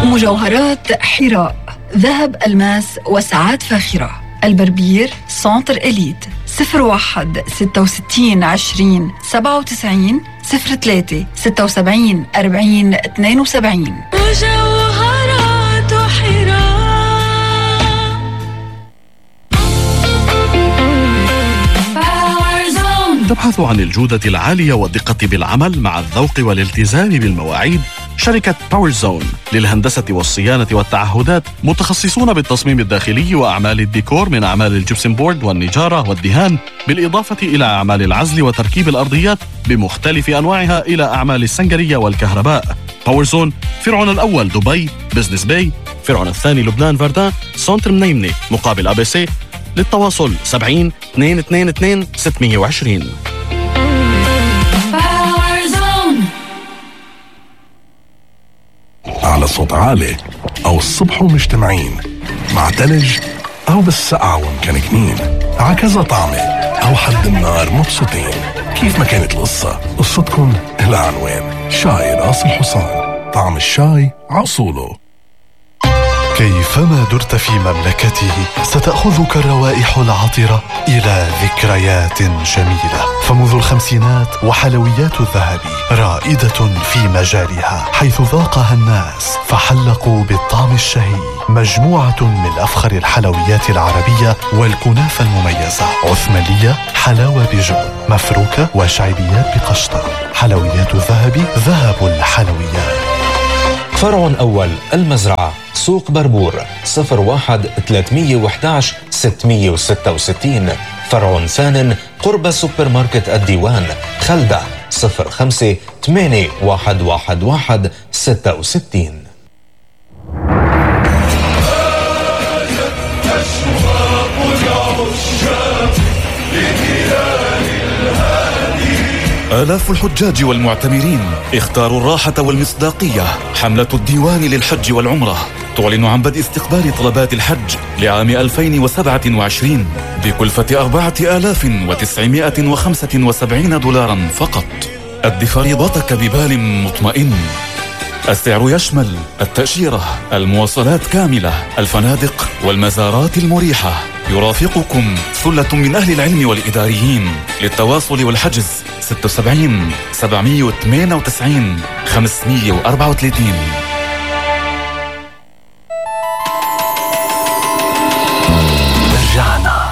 مجوهرات حراء، ذهب، ألماس وساعات فاخرة. البربير سنتر إليت 01 66 20 97 03 76 40 72. مجوهرات حراء. تبحث عن الجودة العالية والدقة بالعمل مع الذوق والالتزام بالمواعيد؟ شركة باور زون للهندسة والصيانة والتعهدات متخصصون بالتصميم الداخلي وأعمال الديكور من أعمال الجبسن بورد والنجارة والدهان، بالإضافة إلى أعمال العزل وتركيب الأرضيات بمختلف أنواعها إلى أعمال السنجرية والكهرباء. باور زون فرعون الأول دبي بزنس باي، فرعون الثاني لبنان فردان، سنتر منيمني مقابل ABC. للتواصل 70 222 620. على صوت عالي أو الصبح ومجتمعين مع تلج أو بالسقعة ومكنكنين، عكذا طعمة أو حد النار مبسوطين. كيف ما كانت القصة، قصتكم لها عنوان. شاي راس الحصان، طعم الشاي عصوله. كيفما درت في مملكته ستأخذك الروائح العطرة إلى ذكريات جميلة. فمنذ الخمسينات وحلويات الذهبي رائدة في مجالها، حيث ذاقها الناس فحلقوا بالطعم الشهي. مجموعة من أفخر الحلويات العربية والكنافة المميزة، عثمانية، حلاوة بجبن، مفروكة وشعبيات بقشطة. حلويات الذهبي، ذهب الحلويات. فرع أول المزرعة، سوق بربور 01 311 666. فرع ثان قرب سوبر ماركت الديوان خلدة 05 8111 66. آلاف الحجاج والمعتمرين اختاروا الراحة والمصداقية. حملة الديوان للحج والعمرة تعلن عن بدء استقبال طلبات الحج لعام 2027 بكلفة 4975 دولارا فقط. أد فريضتك ببال مطمئن. السعر يشمل التأشيرة، المواصلات كاملة، الفنادق والمزارات المريحة. يرافقكم ثلة من أهل العلم والإداريين. للتواصل والحجز 76 798 534. رجعنا.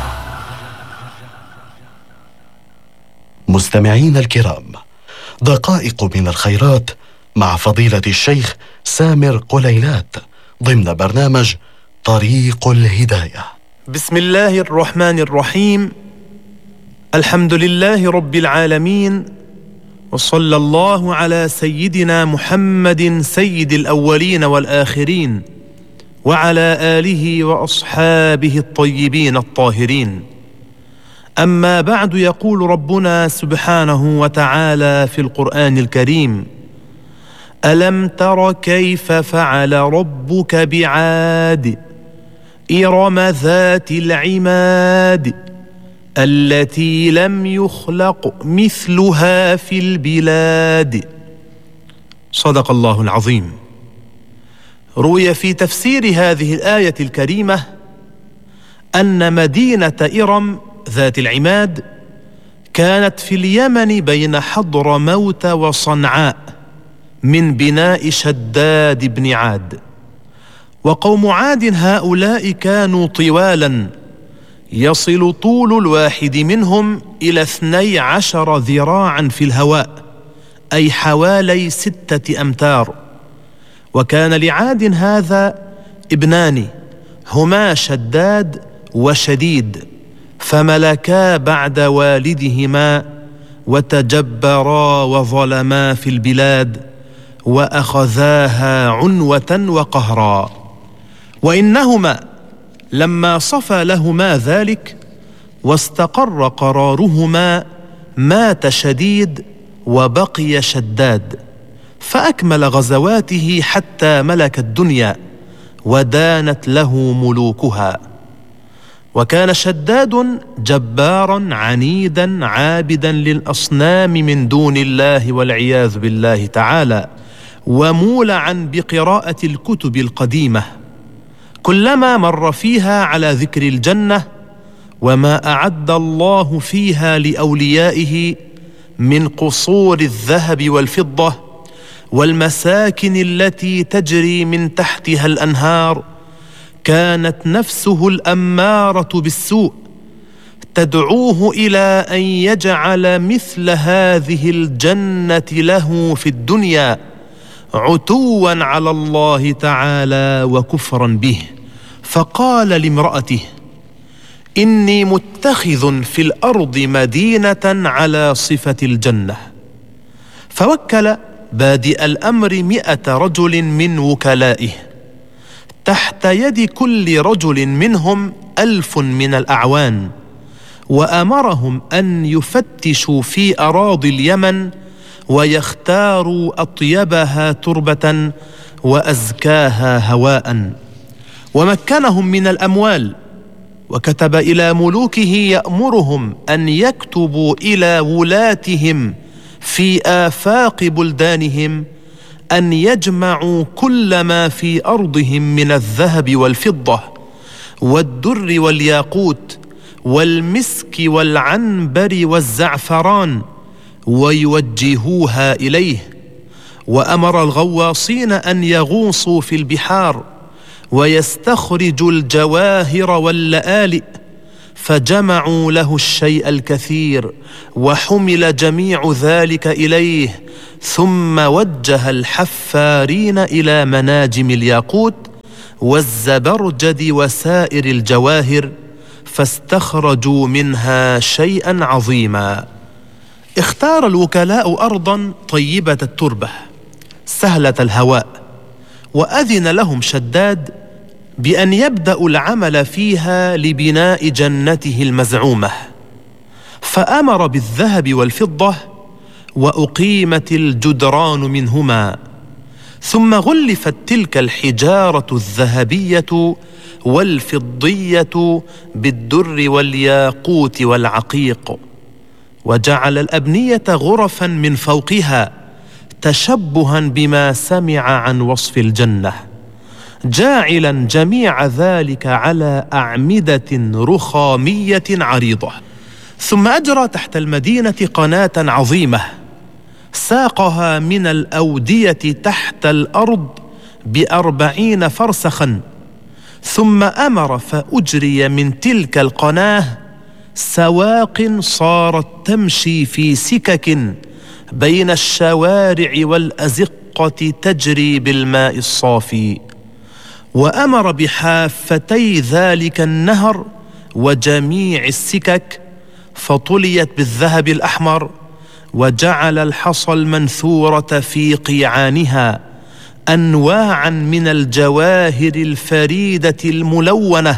مستمعين الكرام، دقائق من الخيرات مع فضيلة الشيخ سامر قليلات ضمن برنامج طريق الهداية. بسم الله الرحمن الرحيم. الحمد لله رب العالمين، وصلى الله على سيدنا محمد سيد الأولين والآخرين، وعلى آله وأصحابه الطيبين الطاهرين. أما بعد، يقول ربنا سبحانه وتعالى في القرآن الكريم: ألم تر كيف فعل ربك بعاد إرم ذات العماد التي لم يخلق مثلها في البلاد. صدق الله العظيم. روي في تفسير هذه الآية الكريمة أن مدينة إرم ذات العماد كانت في اليمن بين حضرموت وصنعاء من بناء شداد بن عاد. وقوم عاد هؤلاء كانوا طوالا، يصل طول الواحد منهم إلى 12 ذراعا في الهواء، أي حوالي 6 أمتار. وكان لعاد هذا ابنان هما شداد وشديد، فملكا بعد والدهما وتجبرا وظلما في البلاد وأخذاها عنوة وقهرا. وإنهما لما صفى لهما ذلك واستقر قرارهما مات شديد وبقي شداد، فأكمل غزواته حتى ملك الدنيا ودانت له ملوكها. وكان شداد جبارا عنيدا عابدا للأصنام من دون الله والعياذ بالله تعالى، ومولعا بقراءة الكتب القديمة، كلما مر فيها على ذكر الجنة وما أعد الله فيها لأوليائه من قصور الذهب والفضة والمساكن التي تجري من تحتها الأنهار، كانت نفسه الأمارة بالسوء تدعوه إلى أن يجعل مثل هذه الجنة له في الدنيا، عتوا على الله تعالى وكفرا به. فقال لامرأته: إني متخذ في الأرض مدينة على صفة الجنة. فوكل بادئ الأمر 100 رجل من وكلائه، تحت يد كل رجل منهم 1000 من الأعوان، وأمرهم أن يفتشوا في أراضي اليمن ويختاروا أطيبها تربة وأزكاها هواء، ومكنهم من الأموال، وكتب إلى ملوكه يأمرهم أن يكتبوا إلى ولاتهم في آفاق بلدانهم أن يجمعوا كل ما في أرضهم من الذهب والفضة والدر والياقوت والمسك والعنبر والزعفران ويوجهوها إليه. وأمر الغواصين أن يغوصوا في البحار ويستخرجوا الجواهر واللآلئ، فجمعوا له الشيء الكثير وحمل جميع ذلك إليه، ثم وجه الحفارين إلى مناجم الياقوت والزبرجد وسائر الجواهر، فاستخرجوا منها شيئا عظيما. اختار الوكلاء أرضا طيبة التربة سهلة الهواء، وأذن لهم شداد بأن يبدأوا العمل فيها لبناء جنته المزعومة، فأمر بالذهب والفضة وأقيمت الجدران منهما، ثم غلفت تلك الحجارة الذهبية والفضية بالدر والياقوت والعقيق، وجعل الأبنية غرفا من فوقها تشبها بما سمع عن وصف الجنة، جاعلا جميع ذلك على أعمدة رخامية عريضة. ثم أجرى تحت المدينة قناة عظيمة ساقها من الأودية تحت الأرض ب40 فرسخا، ثم أمر فأجري من تلك القناة سواق صارت تمشي في سكك بين الشوارع والأزقة تجري بالماء الصافي، وأمر بحافتي ذلك النهر وجميع السكك فطليت بالذهب الأحمر، وجعل الحصى المنثورة في قيعانها أنواعا من الجواهر الفريدة الملونة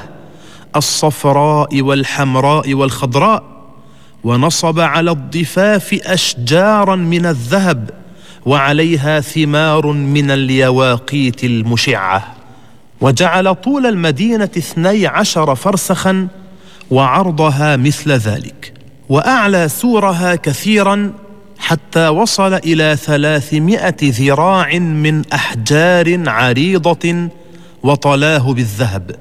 الصفراء والحمراء والخضراء، ونصب على الضفاف أشجارا من الذهب وعليها ثمار من اليواقيت المشعة، وجعل طول المدينة 12 فرسخا وعرضها مثل ذلك، وأعلى سورها كثيرا حتى وصل إلى 300 ذراع من أحجار عريضة، وطلاه بالذهب،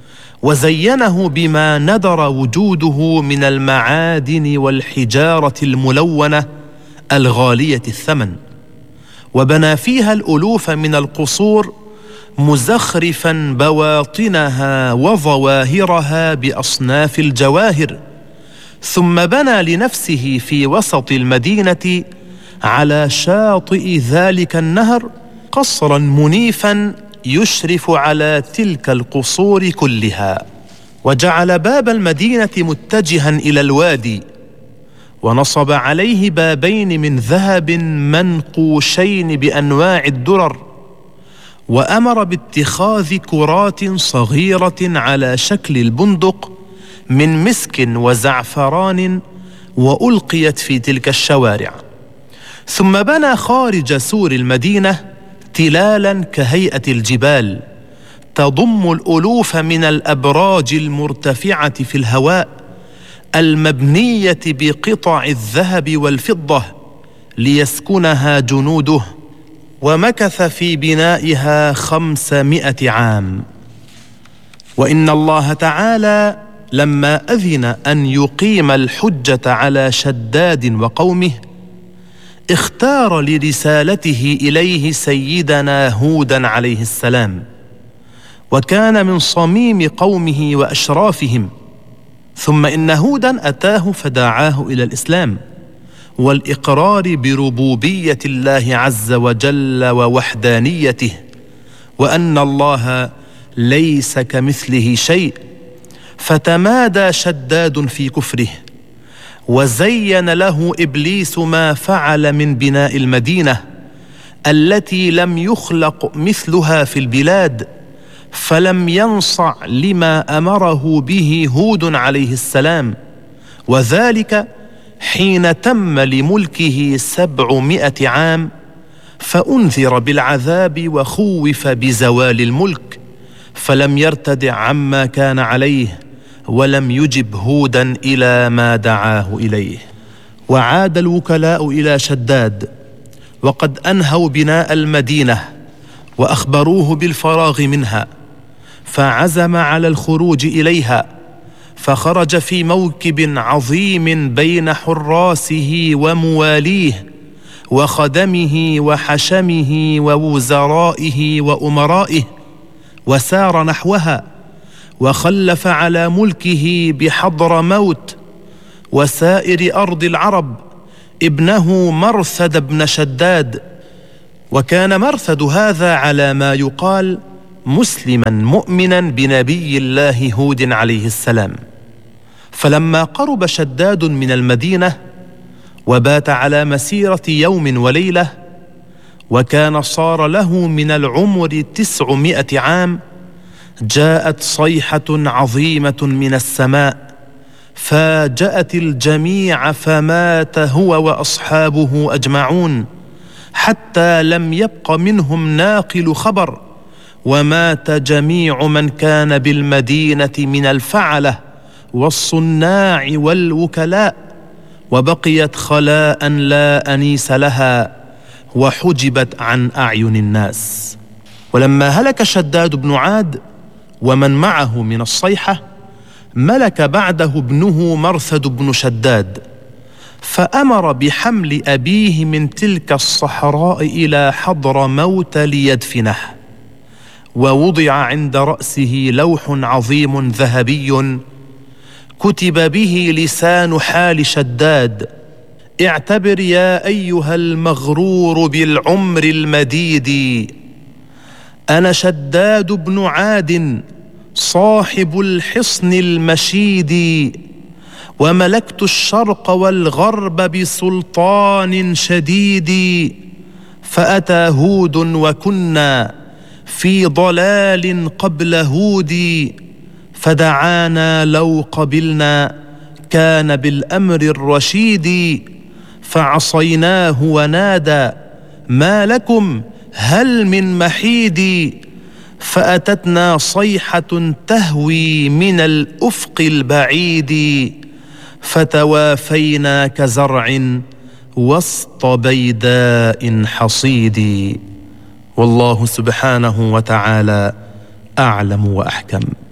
وزينه بما ندر وجوده من المعادن والحجارة الملونة الغالية الثمن، وبنى فيها الألوف من القصور مزخرفا بواطنها وظواهرها بأصناف الجواهر، ثم بنى لنفسه في وسط المدينة على شاطئ ذلك النهر قصرا منيفا يشرف على تلك القصور كلها، وجعل باب المدينة متجها إلى الوادي، ونصب عليه بابين من ذهب منقوشين بأنواع الدرر، وأمر باتخاذ كرات صغيرة على شكل البندق من مسك وزعفران وألقيت في تلك الشوارع، ثم بنى خارج سور المدينة تلالا كهيئة الجبال تضم الألوف من الأبراج المرتفعة في الهواء المبنية بقطع الذهب والفضة ليسكنها جنوده ومكث في بنائها 500 عام. وإن الله تعالى لما أذن أن يقيم الحجة على شداد وقومه اختار لرسالته إليه سيدنا هودا عليه السلام، وكان من صميم قومه وأشرافهم. ثم إن هودا أتاه فدعاه إلى الإسلام والإقرار بربوبية الله عز وجل ووحدانيته، وأن الله ليس كمثله شيء. فتمادى شداد في كفره، وزين له إبليس ما فعل من بناء المدينة التي لم يخلق مثلها في البلاد، فلم ينصع لما أمره به هود عليه السلام، وذلك حين تم لملكه 700 عام، فأنذر بالعذاب وخوف بزوال الملك، فلم يرتدع عما كان عليه، ولم يجب هودا إلى ما دعاه إليه. وعاد الوكلاء إلى شداد وقد أنهوا بناء المدينة وأخبروه بالفراغ منها، فعزم على الخروج إليها، فخرج في موكب عظيم بين حراسه ومواليه وخدمه وحشمه ووزرائه وأمرائه، وسار نحوها، وخلف على ملكه بحضرموت وسائر أرض العرب ابنه مرثد بن شداد. وكان مرثد هذا على ما يقال مسلما مؤمنا بنبي الله هود عليه السلام. فلما قرب شداد من المدينة وبات على مسيرة يوم وليلة، وكان صار له من العمر 900 عام، جاءت صيحة عظيمة من السماء فاجأت الجميع، فمات هو وأصحابه أجمعون، حتى لم يبق منهم ناقل خبر، ومات جميع من كان بالمدينة من الفعلة والصناع والوكلاء، وبقيت خلاء لا أنيس لها، وحجبت عن أعين الناس. ولما هلك شداد بن عاد ومن معه من الصيحة، ملك بعده ابنه مرثد بن شداد، فأمر بحمل أبيه من تلك الصحراء إلى حضرموت ليدفنه، ووضع عند رأسه لوح عظيم ذهبي كتب به لسان حال شداد: اعتبر يا أيها المغرور بالعمر المديد، أنا شداد بن عاد صاحب الحصن المشيد، وملكت الشرق والغرب بسلطان شديد، فأتى هود وكنا في ضلال قبل هود، فدعانا لو قبلنا كان بالأمر الرشيد، فعصيناه ونادى ما لكم هل من محيد، فأتتنا صيحة تهوي من الأفق البعيد، فتوافينا كزرع وسط بيداء حصيد. والله سبحانه وتعالى أعلم وأحكم.